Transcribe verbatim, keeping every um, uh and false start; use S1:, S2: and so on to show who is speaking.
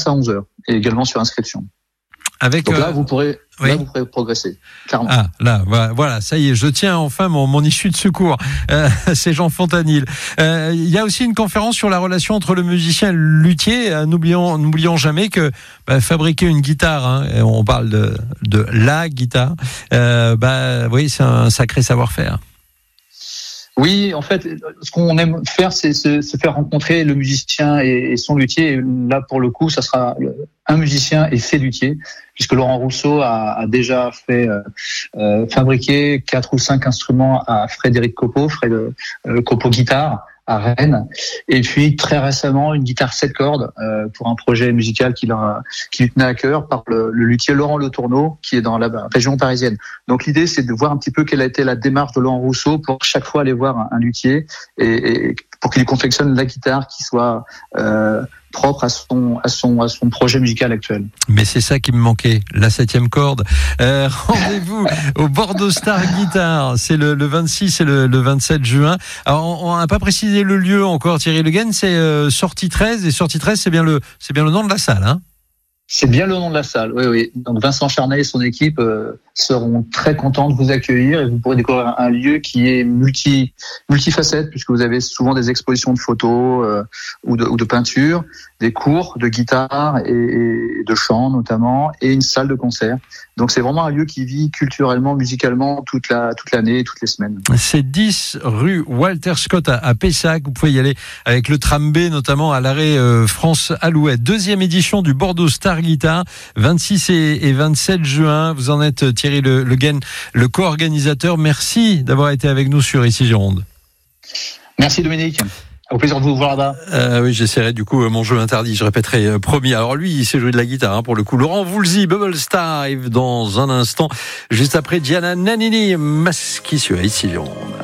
S1: commence à onze heures et également sur inscription.
S2: Avec,
S1: Donc là,
S2: euh...
S1: vous pourrez,
S2: oui.
S1: là, vous pourrez progresser, clairement.
S2: Ah, là, voilà, ça y est, je tiens enfin mon, mon issue de secours. Euh, c'est Jean Fontanil. Euh, il y a aussi une conférence sur la relation entre le musicien et le luthier. Euh, n'oublions, n'oublions jamais que bah, fabriquer une guitare, hein, et on parle de, de la guitare, euh, bah, oui, c'est un sacré savoir-faire.
S1: Oui, en fait, ce qu'on aime faire, c'est se, se faire rencontrer le musicien et, et son luthier. Et là, pour le coup, ça sera un musicien et ses luthiers, puisque Laurent Rousseau a, a déjà fait euh, euh, fabriquer quatre ou cinq instruments à Frédéric Copeau, Fred, euh, Copeau Guitare, à Rennes, et puis très récemment une guitare sept cordes euh, pour un projet musical qui, leur a, qui lui tenait à cœur par le, le luthier Laurent Le Tourneau, qui est dans la région parisienne. Donc l'idée, c'est de voir un petit peu quelle a été la démarche de Laurent Rousseau pour chaque fois aller voir un, un luthier et, et pour qu'il confectionne la guitare qui soit euh, propre à son à son à son projet musical actuel.
S2: Mais c'est ça qui me manquait, la septième corde. Euh, rendez-vous au Bordeaux Star Guitar, c'est le, le vingt-six et le, le vingt-sept juin. Alors on n'a pas précisé le lieu encore, Thierry Le Guen, c'est euh, sortie treize et sortie treize, c'est bien le c'est bien le nom de la salle, hein.
S1: C'est bien le nom de la salle, oui, oui. Donc Vincent Charnay et son équipe euh, seront très contents de vous accueillir et vous pourrez découvrir un lieu qui est multi multifacette, puisque vous avez souvent des expositions de photos euh, ou, de, ou de peinture, des cours de guitare et, et de chant notamment, et une salle de concert. Donc c'est vraiment un lieu qui vit culturellement, musicalement toute la toute l'année et toutes les semaines.
S2: C'est dix rue Walter Scott à, à Pessac. Vous pouvez y aller avec le tram B, notamment à l'arrêt euh, France Alouette. Deuxième édition du Bordeaux Star Guitar, vingt-six et, et vingt-sept juin. Vous en êtes Thierry Le, Le Guen, le co-organisateur. Merci d'avoir été avec nous sur Ici Gironde.
S1: Merci Dominique. Au plaisir de vous voir là-bas.
S2: Euh, oui, j'essaierai du coup mon jeu interdit, je répéterai euh, promis. Alors lui, il sait jouer de la guitare hein, pour le coup. Laurent Voulzy, Bubble Star arrive dans un instant, juste après Gianna Nannini, Maschi sur Ici Gironde.